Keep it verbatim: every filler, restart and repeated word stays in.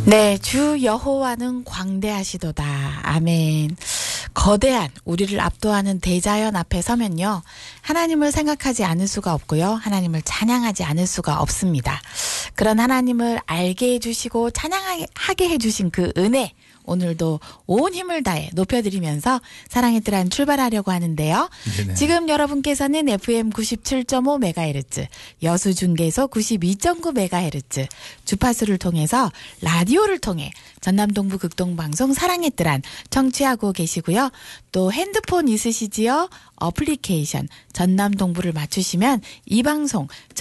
네, 주 여호와는 광대하시도다. 아멘. 거대한 우리를 압도하는 대자연 앞에 서면요, 하나님을 생각하지 않을 수가 없고요, 하나님을 찬양하지 않을 수가 없습니다. 그런 하나님을 알게 해주시고 찬양하게 해주신 그 은혜, 오늘도 온 힘을 다해 높여드리면서 사랑의 뜰 안 출발하려고 하는데요. 네네. 지금 여러분께서는 에프엠 구십칠 점 오 메가헤르츠, 여수중계소 구십이 점 구 메가헤르츠, 주파수를 통해서 라디오를 통해 전남동부 극동방송 사랑의 뜰 안 청취하고 계시고요. 또 핸드폰 있으시지요? 어플리케이션 전남동부를 맞추시면 이 방송